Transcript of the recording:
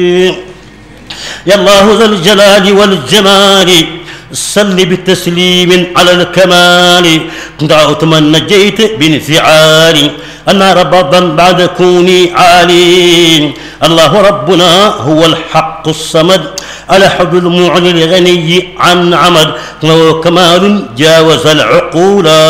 يا الله ذا الجلال والجمال صل بتسليم على الكمال دعوت من نجيت بانفعالي أنا ربضا بعد كوني عالي الله ربنا هو الحق الصمد الأحد المعلي الغني عن عمد وهو كمال جاوز العقول